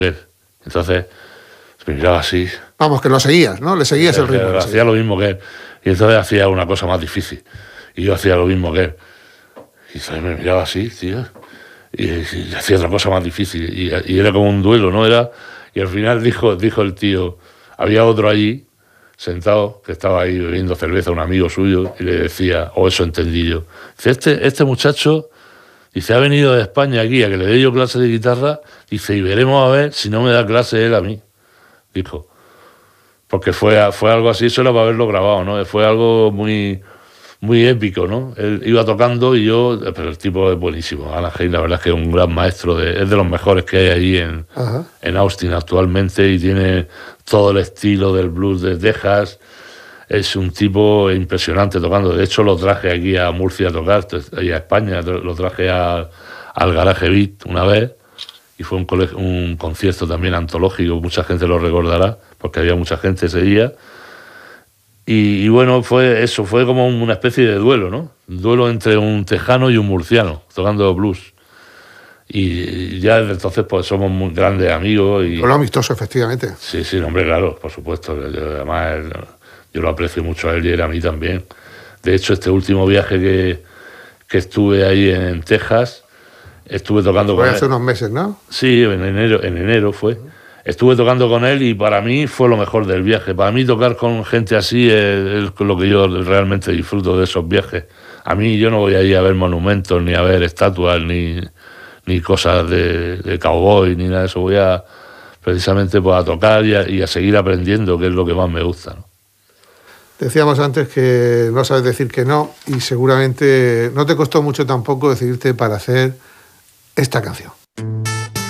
Entonces me miraba así. Vamos, que lo seguías, ¿no? Le seguías el ritmo. Hacía lo mismo que él. Y entonces hacía una cosa más difícil. Y yo hacía lo mismo que él. Y entonces me miraba así, tío. Y hacía otra cosa más difícil. Y era como un duelo, ¿no? Y al final dijo el tío, había otro allí, sentado, que estaba ahí bebiendo cerveza, un amigo suyo, y le decía, o eso entendí yo. Dice, este muchacho, dice, ha venido de España aquí a que le dé yo clase de guitarra, dice, y veremos a ver si no me da clase él a mí. Dijo. Porque fue algo así, eso era para haberlo grabado, ¿no? Fue algo muy, muy épico, ¿no? Él iba tocando y yo, pero el tipo es buenísimo. Alan Hay, la verdad es que es un gran maestro, es de los mejores que hay allí en Austin actualmente, y tiene todo el estilo del blues de Texas. Es un tipo impresionante tocando. De hecho, lo traje aquí a Murcia a tocar, y a España, lo traje al Garage Beat una vez, y fue un concierto también antológico, mucha gente lo recordará, porque había mucha gente ese día. Y bueno, fue como una especie de duelo, ¿no? Un duelo entre un tejano y un murciano, tocando blues. Y ya desde entonces pues somos muy grandes amigos. Lo amistoso, efectivamente. Sí, hombre, claro, por supuesto. Además, yo lo aprecio mucho a él y él a mí también. De hecho, este último viaje que estuve ahí en Texas, estuve tocando con él. Fue hace unos meses, ¿no? Sí, en enero fue. Estuve tocando con él y para mí fue lo mejor del viaje. Para mí tocar con gente así es lo que yo realmente disfruto de esos viajes. A mí yo no voy ahí a ver monumentos, ni a ver estatuas, ni cosas de cowboy, ni nada de eso. Voy precisamente pues, a tocar y a seguir aprendiendo, que es lo que más me gusta, ¿no? Decíamos antes que no sabes decir que no, y seguramente no te costó mucho tampoco decidirte para hacer esta canción.